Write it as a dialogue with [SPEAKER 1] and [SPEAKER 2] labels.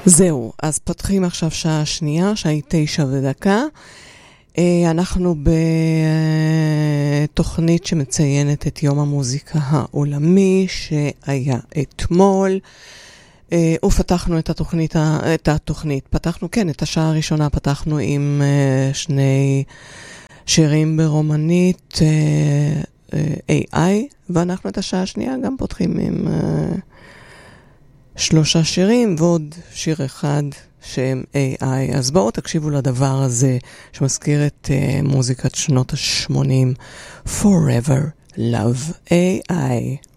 [SPEAKER 1] זהו, אז פותחים עכשיו שעה שנייה, שעה 9:01. אנחנו בתוכנית שמציינת את יום המוזיקה העולמי שהיה אתמול. ופתחנו את השעה הראשונה פתחנו עם שני שירים ברומנית, AI, ואנחנו את השעה השנייה גם פותחים עם 3 שירים ועוד שיר אחד שהם AI. אז בואו תקשיבו לדבר הזה שמזכיר את מוזיקת שנות ה-80, Forever Love AI.